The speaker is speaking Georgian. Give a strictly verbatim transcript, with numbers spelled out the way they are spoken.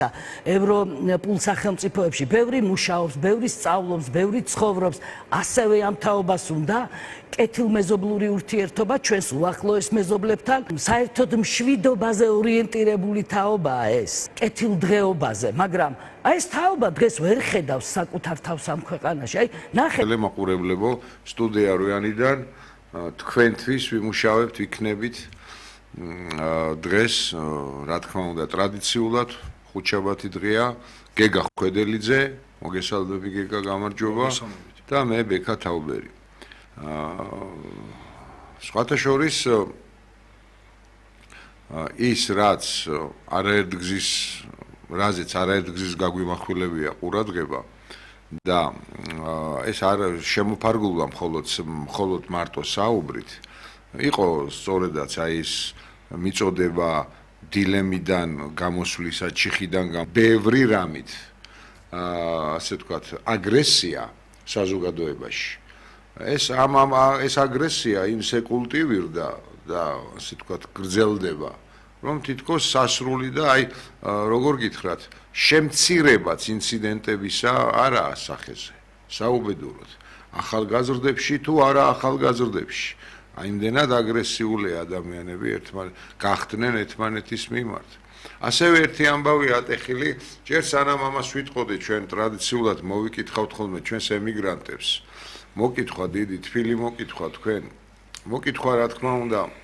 ევროპულ სახელმწიფოებში ბევრი მუშაობს, ბევრი სწავლობს, ბევრი ცხოვრობს, ასევე ამ თაობას უნდა კეთილმეზობლური ურთიერთობა ჩვენს უახლოეს მეზობლებთან. საერთოდ მშვიდობაზე ორიენტირებული თაობაა ეს, კეთილდღეობაზე, მაგრამ აი ეს თაობა დღეს ვერ ხედავს საკუთარ თავს ამ ქვეყანაში. აი ნახეთ. მაყურებლებო, სტუდია როიანიდან თქვენთვის ვიმუშავებთ, ვიქნებით დღეს, რა თქმა უნდა, ტრადიციულად ხუთშაბათი დღეა, გეგა ხვედელიძე, მოგესალმები გეგა, გამარჯობა და მე ბექა თაუბერი. სხვათა შორის ის რაც არაერთგზის რაზეც არაერთგზის გაგვიმახვილებია ყურადღება და ეს არ შემოფარგლულა მხოლოდ მხოლოდ მარტო საუბრით, იყო სწორედაც აი ეს მიწოდება დილემიდან გამოსვლისა, ჩიხიდან ბევრი რამით, ასე ვთქვათ, აგრესია საზოგადოებაში. ეს ამ ეს აგრესია იმს ეკულტივირდა და ასე ვთქვათ, გრძელდება, რომ თითქოს სასრული და აი როგორ გითხრათ, შემცირებაც ინციდენტებისა არაა სახეზე. საუბედუროდ, ახალგაზრდებში თუ არა ახალგაზრდებში. აი იმდენად აგრესიულია ადამიანები ერთმანეთ გახდნენ ერთმანეთის მიმართ. ასევე ერთი ამბავი ატეხილი, ჯერ სანამ ამას ვიტყოდი, ჩვენ ტრადიციულად მოვიკითხავთ ხოლმე ჩვენს ემიგრანტებს. მოკითხვა დიდი, თბილი მოკითხვა თქვენ. მოკითხვა რა თქმა უნდა